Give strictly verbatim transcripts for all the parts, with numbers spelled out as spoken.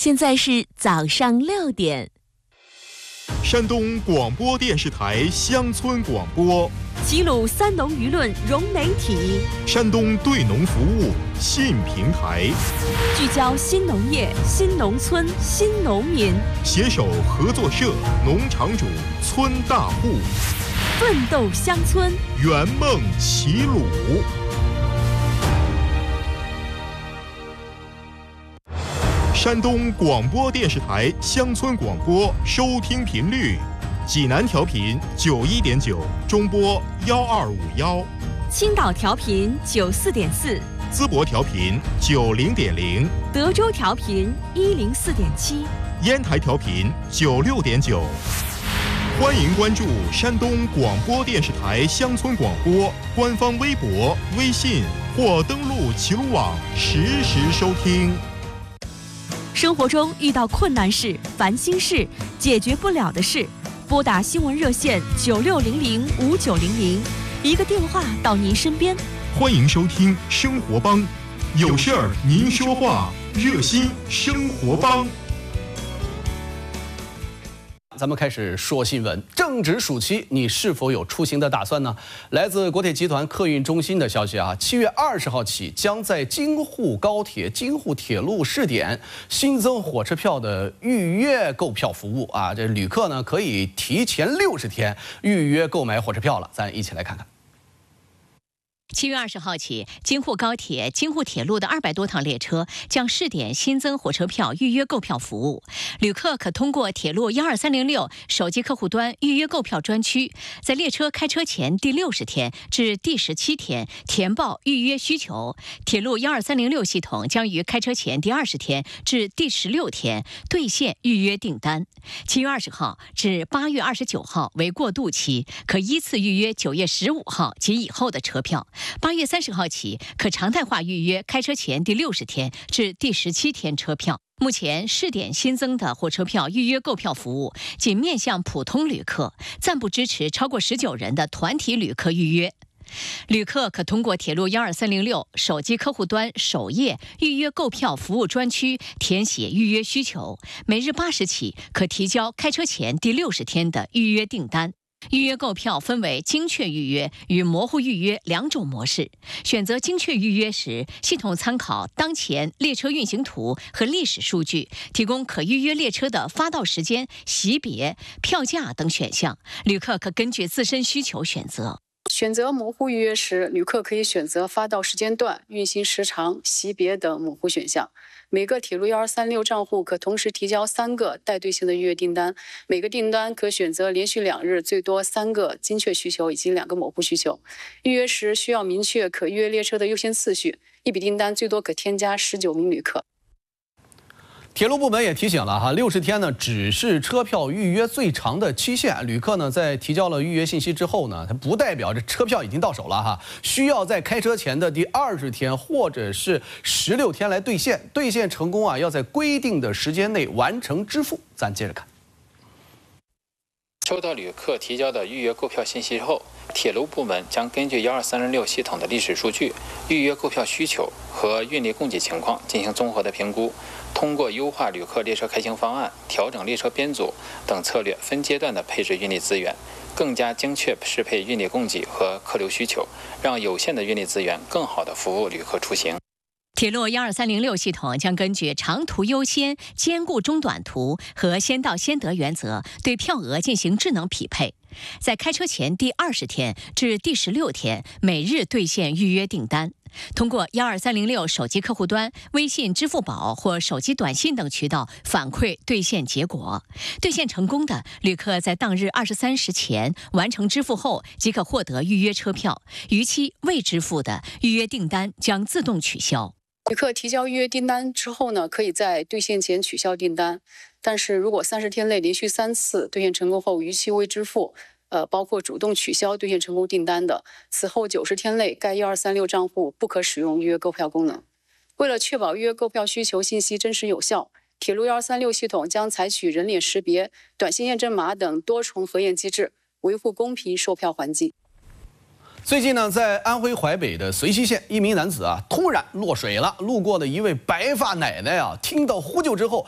现在是早上六点。 山东广播电视台乡村广播， 齐鲁三农舆论融媒体， 山东对农服务新平台， 聚焦新农业、新农村、新农民， 携手合作社、农场主、村大户， 奋斗乡村， 圆梦齐鲁。山东广播电视台乡村广播收听频率：济南调频九一点九，中波幺二五幺； 青岛调频九四点四， 淄博调频九零点零， 德州调频一零四点七， 烟台调频九六点九。欢迎关注山东广播电视台乡村广播官方微博、微信或登录齐鲁网实时收听。 生活中遇到困难事、烦心事、解决不了的事，拨打新闻热线九六零零五九零零，一个电话到您身边。 欢迎收听生活帮，有事儿您说话，热心生活帮。 咱们开始说新闻。正值暑期，你是否有出行的打算呢？来自国铁集团客运中心的消息啊，七月二十号起，将在京沪高铁、京沪铁路试点新增火车票的预约购票服务啊。这旅客呢可以提前六十天预约购买火车票了。咱一起来看看。 七月二十号起，京沪高铁、京沪铁路的二百多趟列车将试点新增火车票预约购票服务。旅客可通过铁路幺二三零六手机客户端预约购票专区，在列车开车前第六十天至第十七天填报预约需求。铁路幺二三零六系统将于开车前第二十天至第十六天兑现预约订单。七月二十号至八月二十九号为过渡期，可依次预约九月十五号及以后的车票。八月三十号起，可常态化预约开车前第六十天至第十七天车票。目前试点新增的火车票预约购票服务仅面向普通旅客，暂不支持超过十九人的团体旅客预约。旅客可通过铁路幺二三零六手机客户端首页预约购票服务专区填写预约需求，每日八时起可提交开车前第六十天的预约订单。预约购票分为精确预约与模糊预约两种模式。选择精确预约时，系统参考当前列车运行图和历史数据，提供可预约列车的发到时间、席别、票价等选项，旅客可根据自身需求选择。 选择模糊预约时，旅客可以选择发到时间段、运行时长、席别等模糊选项。每个铁路幺二三六账户可同时提交三个待兑性的预约订单，每个订单可选择连续两日最多三个精确需求以及两个模糊需求。预约时需要明确可预约列车的优先次序，一笔订单最多可添加十九名旅客。 铁路部门也提醒了哈，六十天呢只是车票预约最长的期限。旅客呢在提交了预约信息之后呢，它不代表这车票已经到手了哈，需要在开车前的第二十天或者是十六天来兑现。兑现成功啊，要在规定的时间内完成支付。咱接着看。 收到旅客提交的预约购票信息后，铁路部门将根据幺二三零六系统的历史数据、预约购票需求和运力供给情况进行综合的评估。通过优化旅客列车开行方案、调整列车编组等策略，分阶段的配置运力资源，更加精确适配运力供给和客流需求，让有限的运力资源更好地服务旅客出行。 铁路幺二三零六系统将根据长途优先、兼顾中短途和先到先得原则，对票额进行智能匹配。在开车前第二十天至第十六天，每日兑现预约订单。通过幺二三零六手机客户端、微信、支付宝或手机短信等渠道反馈兑现结果。兑现成功的旅客在当日二十三时前完成支付后，即可获得预约车票。逾期未支付的预约订单将自动取消。 旅客提交预约订单之后呢，可以在兑现前取消订单。但是如果三十天内连续三次兑现成功后逾期未支付，呃，包括主动取消兑现成功订单的，此后九十天内该幺二三六账户不可使用预约购票功能。为了确保预约购票需求信息真实有效，铁路幺二三六系统将采取人脸识别、短信验证码等多重核验机制，维护公平售票环境。 最近呢，在安徽淮北的遂溪县，一名男子啊突然落水了。路过的一位白发奶奶啊，听到呼救之后，当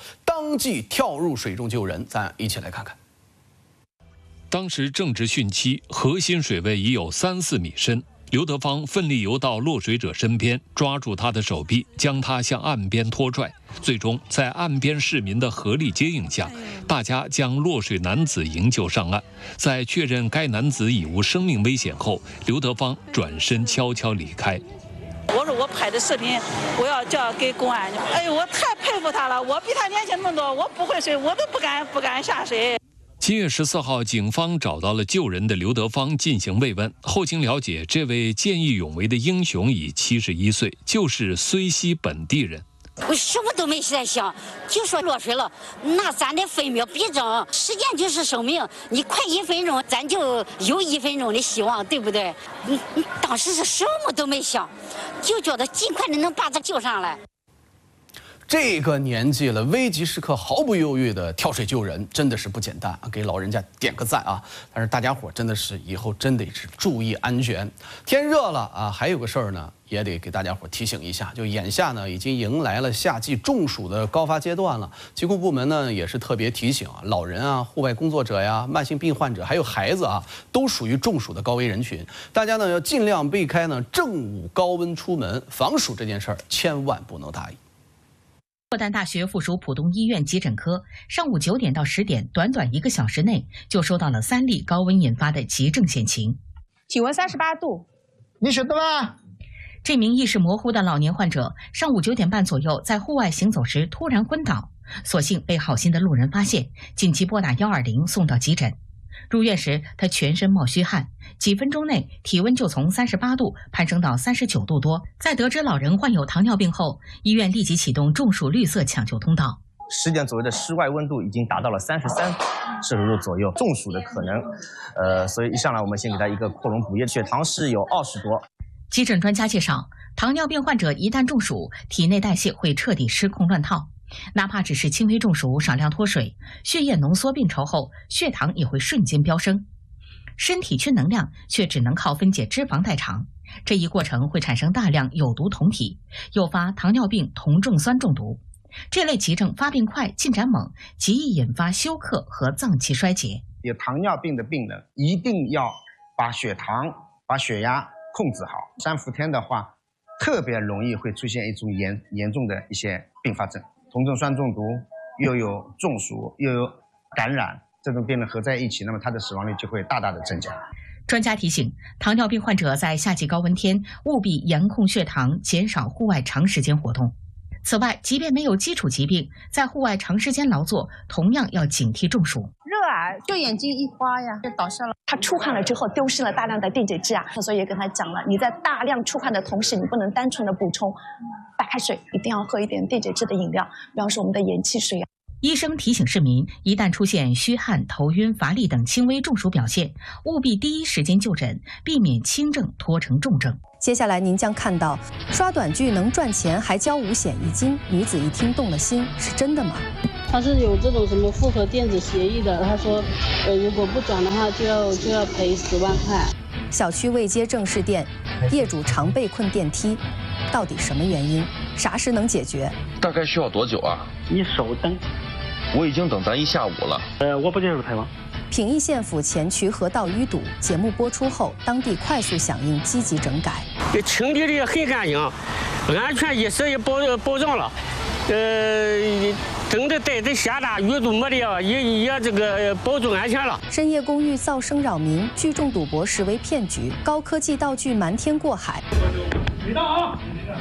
当即跳入水中救人。咱一起来看看。 当时正值汛期，河心水位已有三四米深。刘德芳奋力游到落水者身边，抓住他的手臂，将他向岸边拖拽。最终，在岸边市民的合力接应下，大家将落水男子营救上岸。在确认该男子已无生命危险后，刘德芳转身悄悄离开。 我说我拍的视频，我要交给公安。哎，我太佩服他了，我比他年轻那么多，我不会水，我都不敢不敢下水。 七月十四号，警方找到了救人的刘德芳进行慰问。后经了解，这位见义勇为的英雄已七十一岁，就是睢溪本地人。 我什么都没在想，就说落水了，那咱得分秒必争，时间就是生命，你快一分钟，咱就有一分钟的希望，对不对？你你当时是什么都没想，就觉得尽快的能把他救上来。 这个年纪了，危急时刻毫不犹豫的跳水救人，真的是不简单啊！给老人家点个赞啊！但是大家伙真的是以后真得是注意安全。天热了啊，还有个事儿呢，也得给大家伙提醒一下，就眼下呢已经迎来了夏季中暑的高发阶段了。疾控部门呢也是特别提醒啊，老人啊、户外工作者呀、慢性病患者还有孩子啊，都属于中暑的高危人群。大家呢要尽量避开呢正午高温出门，防暑这件事儿千万不能大意。 复旦大学附属浦东医院急诊科上午九点到十点，短短一个小时内就收到了三例高温引发的急症险情， 体温三十八度， 你晓得吗？ 这名意识模糊的老年患者上午九点半左右在户外行走时突然昏倒，所幸被好心的路人发现，紧急拨打一二零送到急诊。入院时，他全身冒虚汗，几分钟内体温就从三十八度攀升到三十九度多。在得知老人患有糖尿病后，医院立即启动中暑绿色抢救通道。 十点左右的室外温度已经达到了三十三摄氏度左右，中暑的可能。呃，所以一上来我们先给他一个扩容补液，血糖是有二十多。 急诊专家介绍，糖尿病患者一旦中暑，体内代谢会彻底失控乱套。哪怕只是轻微中暑、少量脱水，血液浓缩变稠后，血糖也会瞬间飙升。身体缺能量，却只能靠分解脂肪代偿。这一过程会产生大量有毒酮体，诱发糖尿病酮重酸中毒。这类急症发病快、进展猛，极易引发休克和脏器衰竭。 有糖尿病的病人一定要把血糖、把血压控制好。三伏天的话，特别容易会出现一种严严重的一些并发症。酮重酸中毒，又有中暑，又有感染，这种病人合在一起，那么他的死亡率就会大大的增加。 专家提醒，糖尿病患者在夏季高温天务必严控血糖，减少户外长时间活动。此外，即便没有基础疾病，在户外长时间劳作，同样要警惕中暑。 热啊，就眼睛一花呀，就倒下了。 他出汗了之后，丢失了大量的电解质啊，所以也跟他讲了，你在大量出汗的同时，你不能单纯的补充白开水，一定要喝一点电解质的饮料，比方说我们的盐汽水啊。 医生提醒市民，一旦出现虚汗、头晕、乏力等轻微中暑表现，务必第一时间就诊，避免轻症拖成重症。 接下来您将看到，刷短剧能赚钱还交五险一金，女子一听动了心，是真的吗？ 他是有这种什么复合电子协议的，他说，呃，如果不转的话，就要就要赔十万块。 小区未接正式电，业主常被困电梯，到底什么原因？啥时能解决？ 大概需要多久啊？ 你手等。 我已经等咱一下午了。 呃，我不接受采访。 平邑县府前渠河道淤堵，节目播出后，当地快速响应，积极整改。 清理的也很干净，安全意识也保保障了。呃，等着带着下大淤堵没的也也这个保证安全了。 深夜公寓噪声扰民，聚众赌博实为骗局，高科技道具瞒天过海。 别动啊！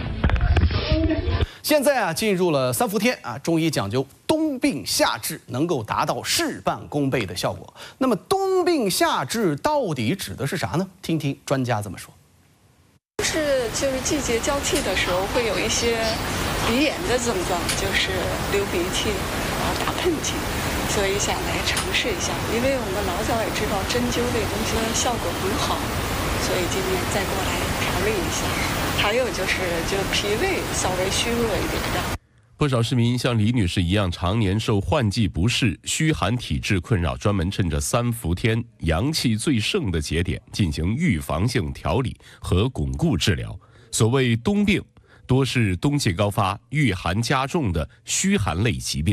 现在啊，进入了三伏天啊，中医讲究冬病夏治，能够达到事半功倍的效果。那么冬病夏治到底指的是啥呢？听听专家怎么说。 是就是季节交替的时候会有一些鼻炎的症状，就是流鼻涕，然后打喷嚏，所以想来尝试一下。因为我们老早也知道针灸这东西效果很好，所以今天再过来调理一下。还有就是，就脾胃稍微虚弱一点的。 不少市民像李女士一样，常年受换季不适、虚寒体质困扰，专门趁着三伏天阳气最盛的节点进行预防性调理和巩固治疗。所谓冬病，多是冬季高发、遇寒加重的虚寒类疾病。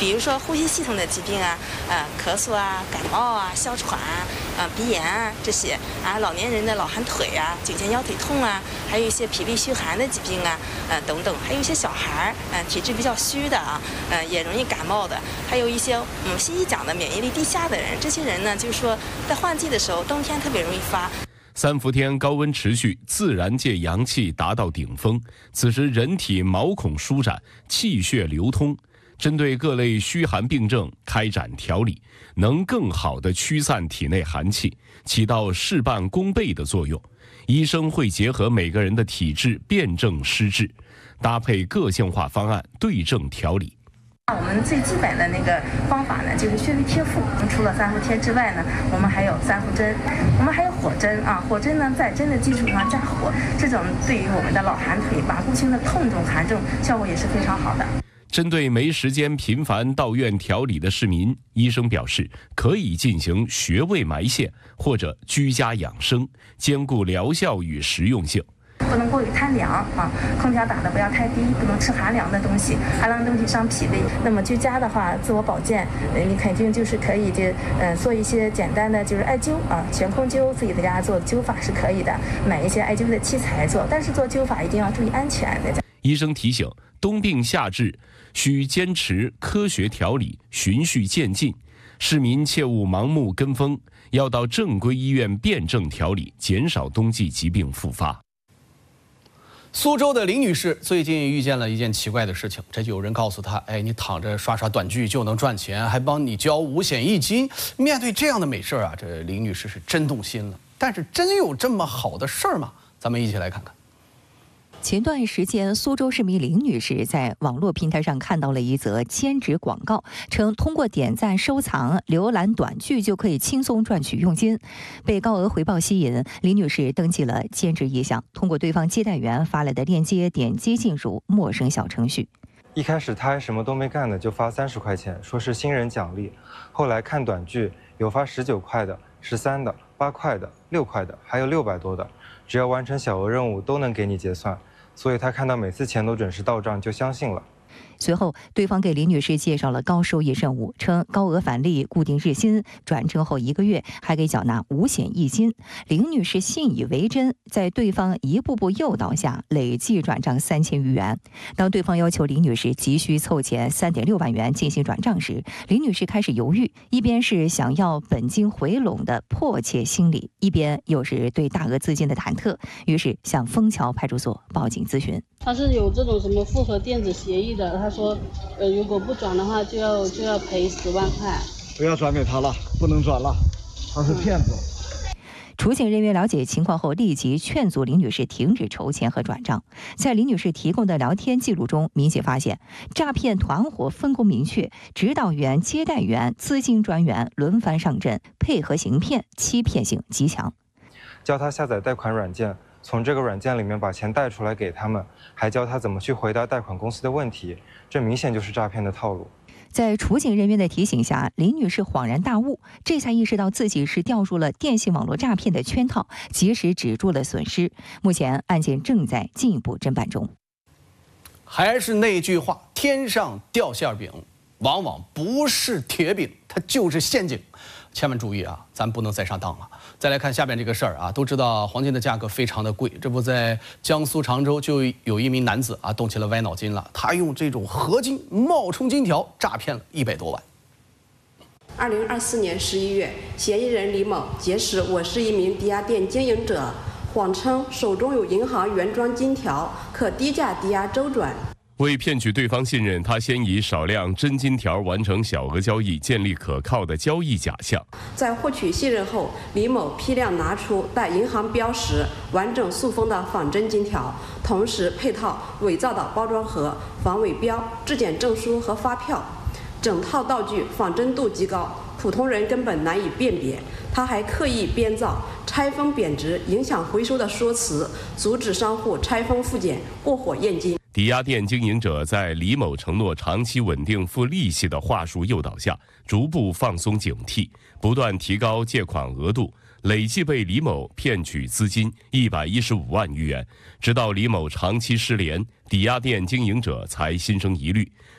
比如说呼吸系统的疾病啊，呃，咳嗽啊、感冒啊、哮喘啊、呃、鼻炎啊这些啊，老年人的老寒腿啊、颈肩腰腿痛啊，还有一些脾胃虚寒的疾病啊，呃等等，还有一些小孩儿，呃，体质比较虚的啊，呃，也容易感冒的，还有一些嗯西医讲的免疫力低下的人，这些人呢，就是说在换季的时候，冬天特别容易发。 三伏天高温持续，自然界阳气达到顶峰，此时人体毛孔舒展，气血流通，针对各类虚寒病症开展调理，能更好地驱散体内寒气，起到事半功倍的作用。医生会结合每个人的体质辨证施治，搭配个性化方案对症调理。 我们最基本的那个方法呢，就是穴位贴敷。除了三伏贴之外呢，我们还有三伏针，我们还有火针啊。火针呢，在针的基础上加火，这种对于我们的老寒腿、拔骨青的痛症、寒症，效果也是非常好的。 针对没时间频繁到院调理的市民，医生表示可以进行穴位埋线或者居家养生，兼顾疗效与实用性。 不能过于贪凉啊，空调打的不要太低，不能吃寒凉的东西，寒凉的东西伤脾胃。那么居家的话，自我保健，呃，你肯定就是可以就呃做一些简单的就是艾灸啊，悬空灸，自己在家做灸法是可以的，买一些艾灸的器材做，但是做灸法一定要注意安全的。 医生提醒，冬病夏治需坚持科学调理，循序渐进，市民切勿盲目跟风，要到正规医院辨证调理，减少冬季疾病复发。 苏州的林女士最近遇见了一件奇怪的事情，这就有人告诉她，哎，你躺着刷刷短剧就能赚钱，还帮你交五险一金。面对这样的美事啊，这林女士是真动心了。但是真有这么好的事儿吗？咱们一起来看看。 前段时间，苏州市民林女士在网络平台上看到了一则兼职广告，称通过点赞、收藏、浏览短剧就可以轻松赚取佣金。被高额回报吸引，林女士登记了兼职意向，通过对方接待员发来的链接点击进入陌生小程序。 一开始她还什么都没干的，就发三十块钱，说是新人奖励。后来看短剧，有发十九块的、十三的、八块的、六块的，还有六百多的，只要完成小额任务都能给你结算。所以他看到每次钱都准时到账，就相信了。 随后，对方给林女士介绍了高收益任务，称高额返利、固定日薪，转正后一个月还给缴纳五险一金。林女士信以为真，在对方一步步诱导下，累计转账三千余元。当对方要求林女士急需凑钱三点六万元进行转账时，林女士开始犹豫，一边是想要本金回笼的迫切心理，一边又是对大额资金的忐忑，于是向枫桥派出所报警咨询。 他是有这种什么复合电子协议的，他说，呃，如果不转的话，就要就要赔十万块。 不要转给他了，不能转了，他是骗子。 处警人员了解情况后，立即劝阻林女士停止筹钱和转账。在林女士提供的聊天记录中，民警发现诈骗团伙分工明确，指导员、接待员、资金专员轮番上阵，配合行骗，欺骗性极强。 教他下载贷款软件，从这个软件里面把钱贷出来给他们，还教他怎么去回答贷款公司的问题，这明显就是诈骗的套路。 在处警人员的提醒下，林女士恍然大悟，这才意识到自己是掉入了电信网络诈骗的圈套，及时止住了损失。目前案件正在进一步侦办中。 还是那句话，天上掉馅饼，往往不是铁饼，它就是陷阱。千万注意啊，咱不能再上当了。再来看下边这个事儿啊，都知道黄金的价格非常的贵，这不在江苏常州就有一名男子啊动起了歪脑筋了，他用这种合金冒充金条诈骗了一百多万。 二零二四年十一月，嫌疑人李某结识我是一名抵押店经营者，谎称手中有银行原装金条，可低价抵押周转。 为骗取对方信任，他先以少量真金条完成小额交易，建立可靠的交易假象。 在获取信任后，李某批量拿出带银行标识、完整塑封的仿真金条，同时配套伪造的包装盒、防伪标、质检证书和发票，整套道具仿真度极高，普通人根本难以辨别。他还刻意编造拆封贬值、影响回收的说辞，阻止商户拆封复检、过火验金。 抵押店经营者在李某承诺长期稳定付利息的话术诱导下，逐步放松警惕，不断提高借款额度，累计被李某骗取资金一百一十五万余元。直到李某长期失联，抵押店经营者才心生疑虑，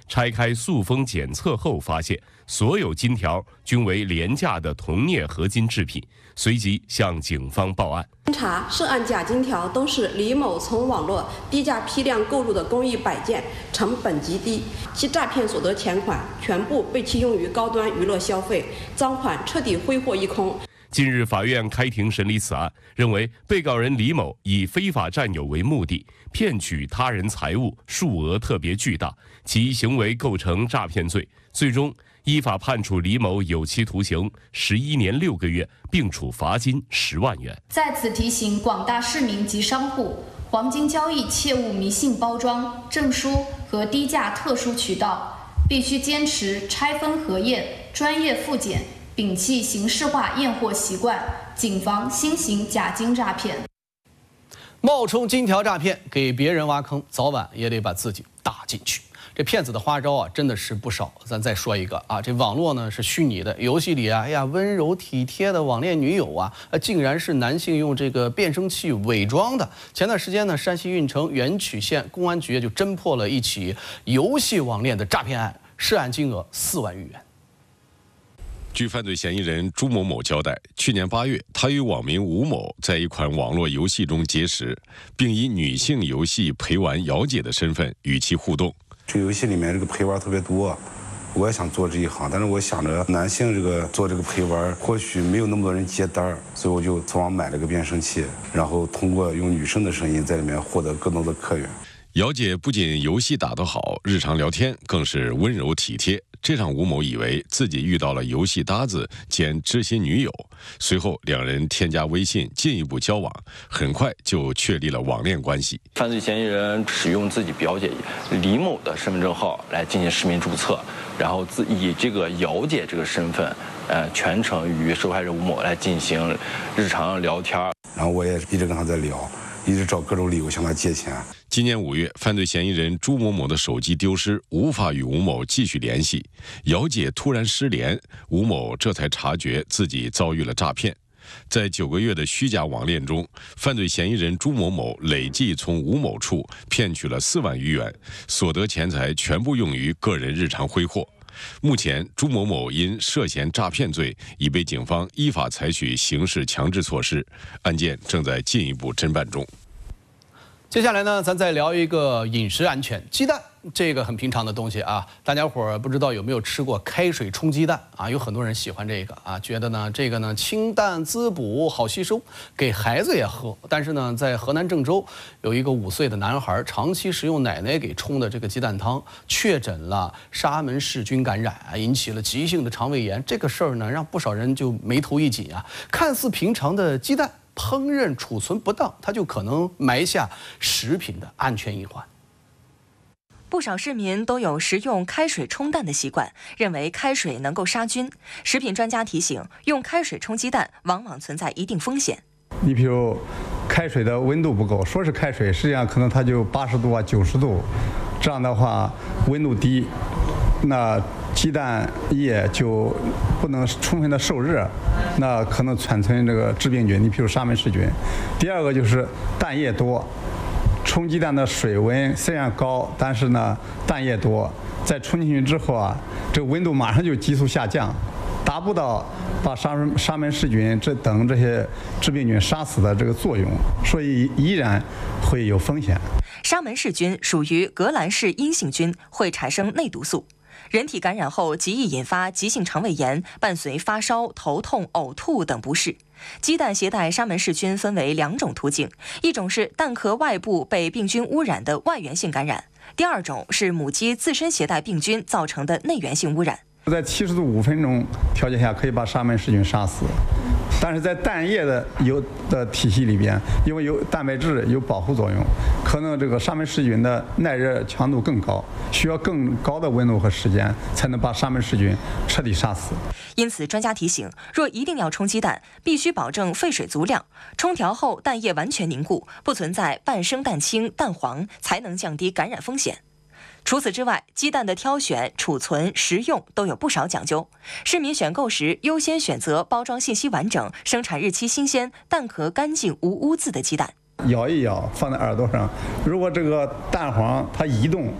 拆开塑封检测后发现，所有金条均为廉价的铜镍合金制品，随即向警方报案。 经查，涉案假金条都是李某从网络低价批量购入的工艺摆件，成本极低，其诈骗所得钱款全部被其用于高端娱乐消费，赃款彻底挥霍一空。 近日，法院开庭审理此案，认为被告人李某以非法占有为目的，骗取他人财物，数额特别巨大，其行为构成诈骗罪，最终依法判处李某有期徒刑十一年六个月，并处罚金十万元。 在此提醒广大市民及商户，黄金交易切勿迷信包装、证书和低价特殊渠道，必须坚持拆分核验、专业复检，摒弃形式化验货习惯，谨防新型假金诈骗。 冒充金条诈骗，给别人挖坑，早晚也得把自己搭进去。这骗子的花招啊，真的是不少。咱再说一个啊，这网络呢是虚拟的，游戏里啊，哎呀，温柔体贴的网恋女友啊，竟然是男性用这个变声器伪装的。前段时间呢，山西运城垣曲县公安局就侦破了一起游戏网恋的诈骗案，涉案金额四万余元。 据犯罪嫌疑人朱某某交代，去年八月，他与网民吴某在一款网络游戏中结识，并以女性游戏陪玩姚姐的身份与其互动。 这游戏里面这个陪玩特别多，我也想做这一行，但是我想着男性这个做这个陪玩，或许没有那么多人接单，所以我就从网买了个变声器，然后通过用女生的声音在里面获得更多的客源。 姚姐不仅游戏打得好，日常聊天更是温柔体贴，这让吴某以为自己遇到了游戏搭子兼知心女友。随后两人添加微信进一步交往，很快就确立了网恋关系。 犯罪嫌疑人使用自己表姐李某的身份证号来进行实名注册，然后自以这个姚姐这个身份，呃，全程与受害人吴某来进行日常聊天。 然后我也一直跟他在聊，一直找各种理由向他借钱。 今年五月，犯罪嫌疑人朱某某的手机丢失，无法与吴某继续联系。姚姐突然失联，吴某这才察觉自己遭遇了诈骗。在九个月的虚假网恋中，犯罪嫌疑人朱某某累计从吴某处骗取了四万余元，所得钱财全部用于个人日常挥霍。目前，朱某某因涉嫌诈骗罪已被警方依法采取刑事强制措施，案件正在进一步侦办中。 接下来呢，咱再聊一个饮食安全。鸡蛋这个很平常的东西啊，大家伙儿不知道有没有吃过开水冲鸡蛋啊？有很多人喜欢这个啊，觉得呢这个呢清淡滋补，好吸收，给孩子也喝。但是呢，在河南郑州有一个五岁的男孩长期食用奶奶给冲的这个鸡蛋汤，确诊了沙门氏菌感染啊，引起了急性的肠胃炎。这个事儿呢，让不少人就眉头一紧啊。看似平常的鸡蛋，烹饪储存不当，它就可能埋下食品的安全隐患。 不少市民都有食用开水冲蛋的习惯，认为开水能够杀菌。食品专家提醒，用开水冲鸡蛋往往存在一定风险。 你比如开水的温度不够，说是开水，实际上可能它就八十度啊、九十度，这样的话温度低，那鸡蛋液就不能充分的受热，那可能产生这个致病菌，你比如沙门氏菌。第二个就是蛋液多。冲鸡蛋的水温虽然高，但是呢蛋液多，在冲进去之后啊，这个温度马上就急速下降，达不到把沙门沙门氏菌这等这些致病菌杀死的这个作用，所以依然会有风险。 沙门氏菌属于革兰氏阴性菌，会产生内毒素。人体感染后极易引发急性肠胃炎，伴随发烧、头痛、呕吐等不适。鸡蛋携带沙门氏菌分为两种途径，一种是蛋壳外部被病菌污染的外源性感染，第二种是母鸡自身携带病菌造成的内源性污染。 在七十度五分钟条件下可以把沙门氏菌杀死，但是在蛋液的有的体系里边，因为有蛋白质有保护作用，可能这个沙门氏菌的耐热强度更高，需要更高的温度和时间才能把沙门氏菌彻底杀死。 因此，专家提醒，若一定要冲鸡蛋，必须保证沸水足量，冲调后蛋液完全凝固，不存在半生蛋清、蛋黄，才能降低感染风险。除此之外，鸡蛋的挑选、储存、食用都有不少讲究。市民选购时优先选择包装信息完整、生产日期新鲜、蛋壳干净无污渍的鸡蛋。 咬一咬，放在耳朵上，如果这个蛋黄它移动，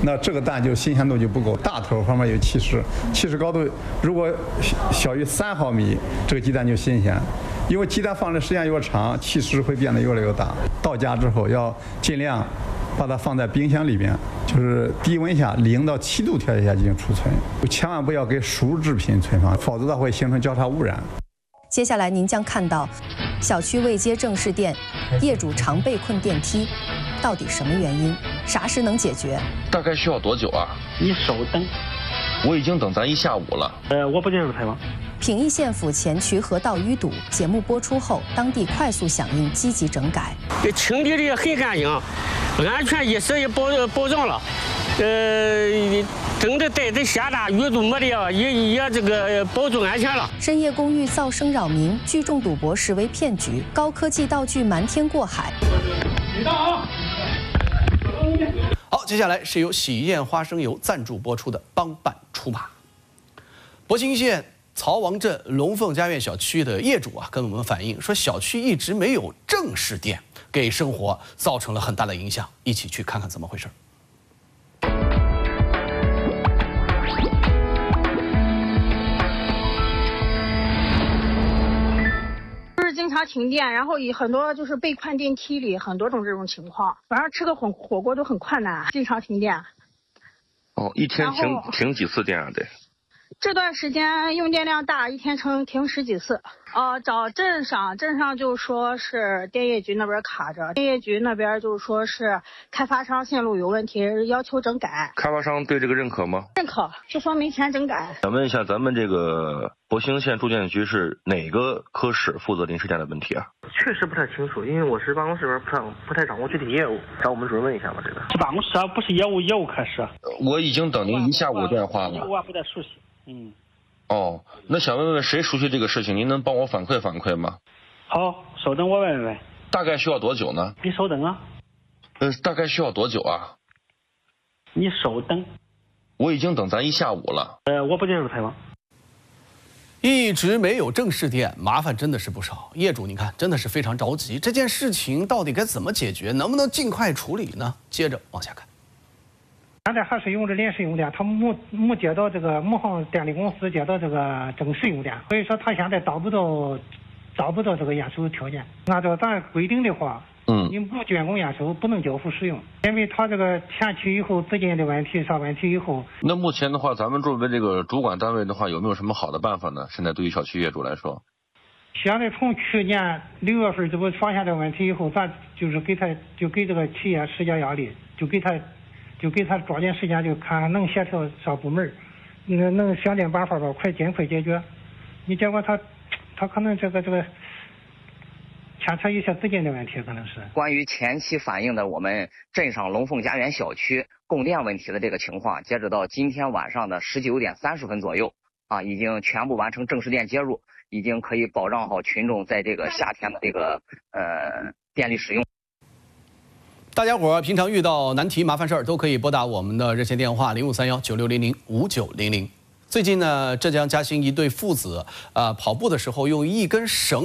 那这个蛋就新鲜度就不够。大头方面有七十，七十高度如果小于三毫米，这个鸡蛋就新鲜。因为鸡蛋放的时间越长，气势会变得越来越大。到家之后要尽量把它放在冰箱里边，就是低温下零到七度条件下进行储存，千万不要给熟制品存放，否则它会形成交叉污染。 接下来您将看到，小区未接正式电，业主常被困电梯，到底什么原因？啥时能解决？ 大概需要多久啊？ 你稍等。 我已经等咱一下午了。 呃，我不接受采访。 平邑县府前渠河道淤堵，节目播出后，当地快速响应，积极整改。 清理的也很干净，安全意识也保保障了。呃，真的带着下大雨都没的，也也这个保证安全了。 深夜公寓噪声扰民，聚众赌博实为骗局，高科技道具瞒天过海。 好，接下来是由喜宴花生油赞助播出的《帮办出马》。博兴县曹王镇龙凤家苑小区的业主啊，跟我们反映说，小区一直没有正式电，给生活造成了很大的影响。一起去看看怎么回事。 就是经常停电，然后以很多就是被困电梯里，很多种这种情况。晚上吃个火火锅都很困难，经常停电。 哦，一天停停几次电啊？得。 这段时间用电量大，一天停停十几次。呃，找镇上，镇上就说是电业局那边卡着，电业局那边就说是开发商线路有问题，要求整改。 开发商对这个认可吗？ 认可，就说没钱整改。 想问一下，咱们这个博兴县住建局是哪个科室负责临时电的问题啊？ 确实不太清楚，因为我是办公室边不太不太掌握具体业务，找我们主任问一下吧。这个是办公室啊，不是业务业务科室。 我已经等您一下午电话了。 我不太熟悉。嗯， 哦，那想问问谁熟悉这个事情，您能帮我反馈反馈吗？ 好，稍等我问问。 大概需要多久呢？ 你稍等啊。 呃，大概需要多久啊？ 你稍等。 我已经等咱一下午了。 呃，我不接受采访。 一直没有正式电，麻烦真的是不少。业主，你看真的是非常着急，这件事情到底该怎么解决？能不能尽快处理呢？接着往下看。 现在还是用着临时用电，他没没接到这个没向电力公司接到这个正式用电，所以说他现在找不到找不到这个验收条件。按照咱规定的话， 嗯， 你不卷工验收不能交付使用，因为他这个前期以后资金的问题上问题以后。 那目前的话，咱们作为这个主管单位的话，有没有什么好的办法呢？现在对于小区业主来说， 现在从去年六月份这不发现这个问题以后，咱就是给他就给这个企业施加压力，就给他。就给他抓紧时间，就看能协调上部门，能能想尽办法吧，快尽快解决。你结果他，他可能这个这个牵扯一些资金的问题，可能是。 关于前期反映的我们镇上龙凤家园小区供电问题的这个情况，截止到今天晚上的十九点三十分左右，啊，已经全部完成正式电接入，已经可以保障好群众在这个夏天的这个呃电力使用。 大家伙平常遇到难题、麻烦事儿，都可以拨打我们的热线电话零五三幺九六零零五九零零。最近呢，浙江嘉兴一对父子啊、呃、跑步的时候用一根绳